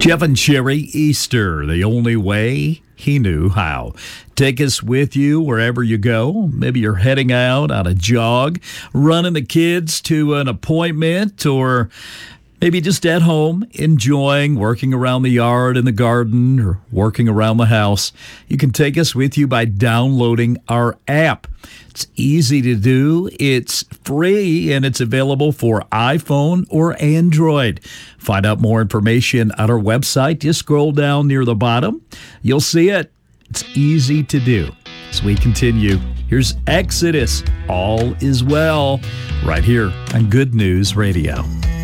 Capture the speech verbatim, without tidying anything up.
Kevin Cherry Easter, the only way he knew how. Take us with you wherever you go. Maybe you're heading out on a jog, running the kids to an appointment, or maybe just at home enjoying working around the yard and the garden or working around the house. You can take us with you by downloading our app. It's easy to do, it's free, and it's available for iPhone or Android. Find out more information at our website. Just scroll down near the bottom. You'll see it. It's easy to do. As we continue, here's Exodus, All Is Well, right here on Good News Radio.